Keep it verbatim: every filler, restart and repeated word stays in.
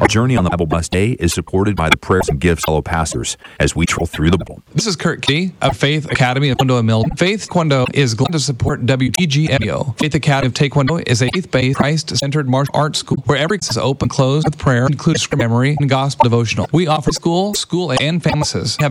journey on the Bible Bus Day is supported by the prayers and gifts of fellow pastors as we travel through the Bible. This is Kurt Key of Faith Academy of Taekwondo and Milton. Faith Taekwondo is glad to support W T G M O. Faith Academy of Taekwondo is a faith-based, Christ-centered martial arts school where every class is open, closed with prayer, includes scripture memory and gospel devotional. We offer school, school, and families. Have